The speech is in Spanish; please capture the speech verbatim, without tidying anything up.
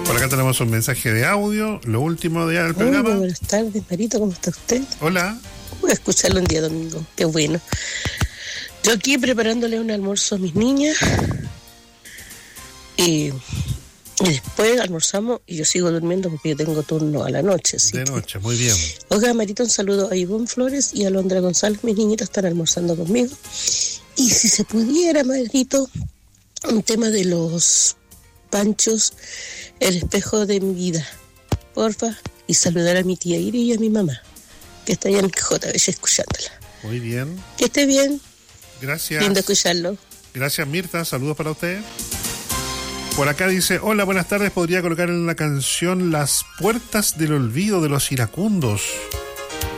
Por acá tenemos un mensaje de audio, lo último día del programa. Hola, buenas tardes, Marito, ¿cómo está usted? Hola. Voy a escucharlo un día domingo, qué bueno. Yo aquí preparándole un almuerzo a mis niñas y, y después almorzamos y yo sigo durmiendo porque yo tengo turno a la noche. Así de que... noche, muy bien. Oiga, Marito, un saludo a Ivonne Flores y a Alondra González, mis niñitas están almorzando conmigo. Y si se pudiera, Marito, un tema de los panchos, el espejo de mi vida, porfa, y saludar a mi tía Iri y a mi mamá, que está allá en J B escuchándola. Muy bien. Que esté bien. Gracias. Lindo escucharlo. Gracias, Mirta. Saludos para usted. Por acá dice, hola, buenas tardes. ¿Podría colocar en la canción Las Puertas del Olvido de los Iracundos?